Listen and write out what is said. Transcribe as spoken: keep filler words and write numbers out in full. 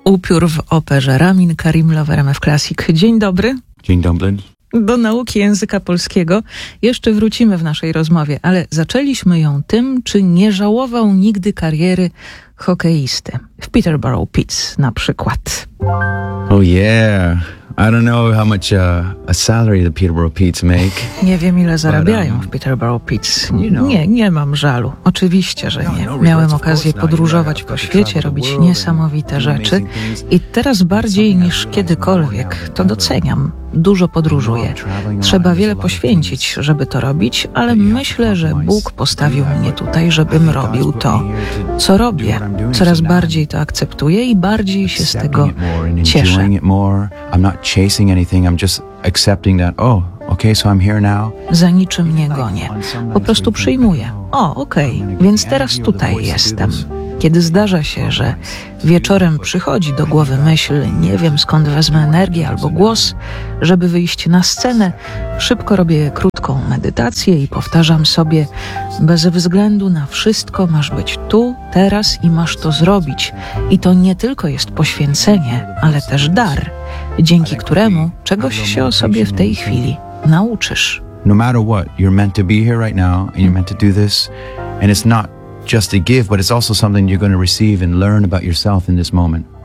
Upiór w operze. Ramin Karimloo w R M F Classic. Dzień dobry. Dzień dobry. Do nauki języka polskiego jeszcze wrócimy w naszej rozmowie, ale zaczęliśmy ją tym, czy nie żałował nigdy kariery hokeisty. W Peterborough Petes na przykład. Oh yeah. I don't know how much uh, a salary the Peterborough Petes make. Nie wiem, ile zarabiają w Peterborough Petes. Nie, nie mam żalu. Oczywiście, że nie. Miałem okazję podróżować po świecie, robić niesamowite rzeczy i teraz bardziej niż kiedykolwiek to doceniam. Dużo podróżuję. Trzeba wiele poświęcić, żeby to robić, ale myślę, że Bóg postawił mnie tutaj, żebym robił to, co robię. Coraz bardziej to akceptuję i bardziej się z tego cieszę. Chasing anything, I'm just accepting that, oh, okay, so I'm here now. Za niczym nie gonię. Po prostu przyjmuję. O, okej, okay, więc teraz tutaj jestem. Kiedy zdarza się, że wieczorem przychodzi do głowy myśl, nie wiem skąd wezmę energię albo głos, żeby wyjść na scenę, szybko robię krótką medytację i powtarzam sobie, bez względu na wszystko masz być tu, teraz i masz to zrobić. I to nie tylko jest poświęcenie, ale też dar, dzięki któremu czegoś się o sobie w tej chwili nauczysz. No matter what, you're meant to be here right now and you're meant to do this, and it's not just a gift, but it's also something you're going to receive and learn about yourself in this moment.